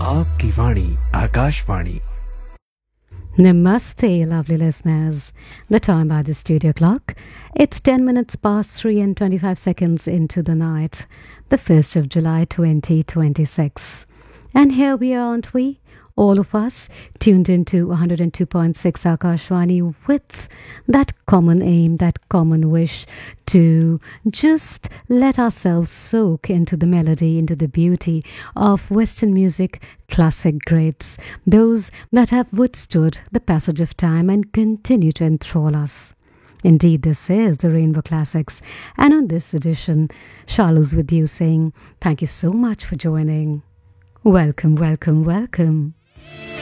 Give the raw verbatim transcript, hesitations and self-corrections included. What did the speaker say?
आपकी वाणी Akashvani. Namaste, lovely listeners. The time by the studio clock. It's ten minutes past three and twenty-five seconds into the night, the first of July twenty twenty-six. And here we are, aren't we? All of us tuned into one hundred two point six Akashwani with that common aim, that common wish to just let ourselves soak into the melody, into the beauty of Western music classic greats, those that have withstood the passage of time and continue to enthrall us. Indeed, this is the Rainbow Classics, and on this edition, Shalu's with you saying thank you so much for joining. Welcome, welcome, welcome.